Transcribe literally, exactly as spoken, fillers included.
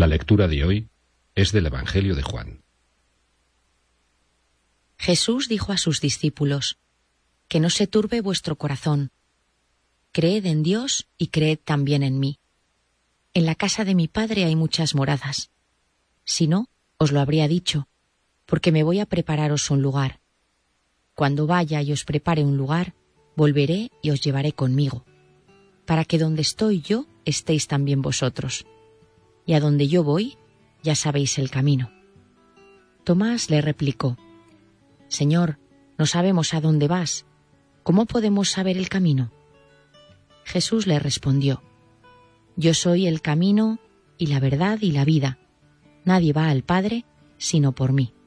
La lectura de hoy es del Evangelio de Juan. Jesús dijo a sus discípulos: que no se turbe vuestro corazón. Creed en Dios y creed también en mí. En la casa de mi Padre hay muchas moradas. Si no, os lo habría dicho, porque me voy a prepararos un lugar. Cuando vaya y os prepare un lugar, volveré y os llevaré conmigo, para que donde estoy yo estéis también vosotros. Y a donde yo voy, ya sabéis el camino. Tomás le replicó: Señor, no sabemos a dónde vas. ¿Cómo podemos saber el camino? Jesús le respondió: Yo soy el camino y la verdad y la vida. Nadie va al Padre sino por mí.